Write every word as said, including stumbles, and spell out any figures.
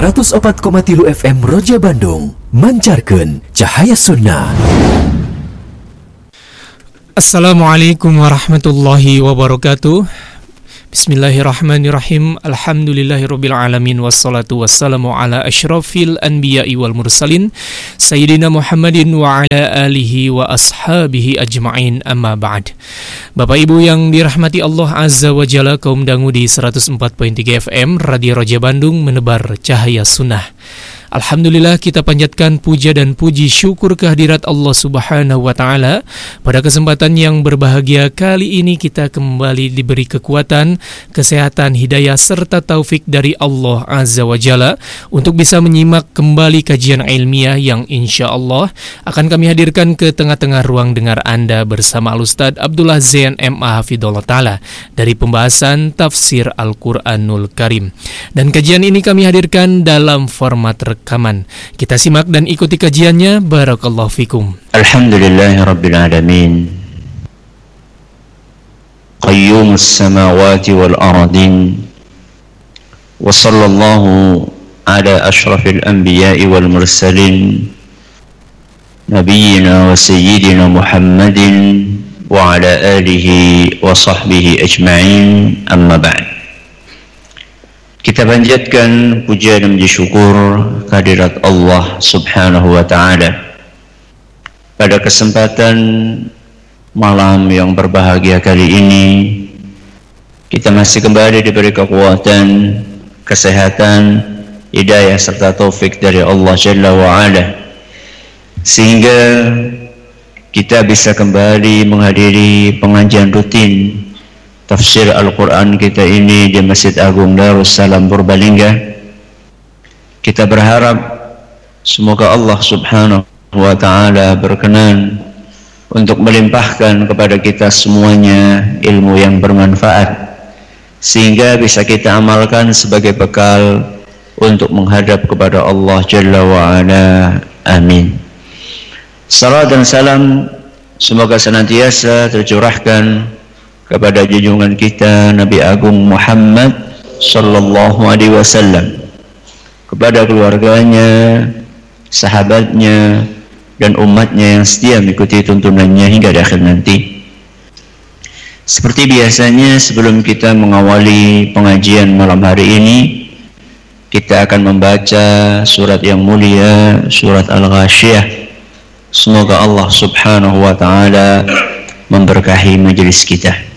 seratus opat koma tilu F M Roja Bandung mancarkeun cahaya sunnah. Assalamualaikum warahmatullahi wabarakatuh. Bismillahirrahmanirrahim. Alhamdulillahirabbil alamin wassalatu wassalamu ala asyrafil anbiya'i wal mursalin sayyidina Muhammadin wa ala alihi wa ashabihi ajma'in, amma ba'd. Bapak Ibu yang dirahmati Allah Azza wa Jalla, kaum dangu di seratus empat koma tiga F M Radio Roja Bandung menebar cahaya sunnah. Alhamdulillah, kita panjatkan puja dan puji syukur kehadirat Allah Subhanahu wa Ta'ala. Pada kesempatan yang berbahagia kali ini kita kembali diberi kekuatan, kesehatan, hidayah serta taufik dari Allah Azza wa Jalla untuk bisa menyimak kembali kajian ilmiah yang insya Allah akan kami hadirkan ke tengah-tengah ruang dengar Anda bersama Al-Ustadz Abdullah Zain M A Hafidhullah Ta'ala dari pembahasan Tafsir Al-Quranul Karim. Dan kajian ini kami hadirkan dalam format rekaman. Kita simak dan ikuti kajiannya. Barakallahu fikum. Alhamdulillahirabbil alamin. Qayyumus samawati wal ardin. Wa sallallahu ala asyrafil anbiya'i wal mursalin. Nabiyyina wa sayyidina Muhammadin wa ala alihi wa sahbihi ajma'in, amma ba'd. Kita panjatkan puja dan puji syukur kehadirat Allah Subhanahu wa Ta'ala pada kesempatan malam yang berbahagia kali ini. Kita masih kembali diberi kekuatan, kesehatan, hidayah serta taufik dari Allah Jalla wa Ala, sehingga kita bisa kembali menghadiri pengajian rutin Tafsir Al-Quran kita ini di Masjid Agung Darussalam Purbalingga. Kita berharap semoga Allah Subhanahu wa Ta'ala berkenan untuk melimpahkan kepada kita semuanya ilmu yang bermanfaat, sehingga bisa kita amalkan sebagai bekal untuk menghadap kepada Allah Jalla wa'ala. Amin. Salam dan salam semoga senantiasa tercurahkan kepada junjungan kita Nabi Agung Muhammad sallallahu alaihi wasallam, kepada keluarganya, sahabatnya, dan umatnya yang setia mengikuti tuntunannya hingga di akhir nanti. Seperti biasanya, sebelum kita mengawali pengajian malam hari ini, kita akan membaca surat yang mulia, surat Al-Ghasyiyah. Semoga Allah Subhanahu wa Ta'ala memberkahi majelis kita.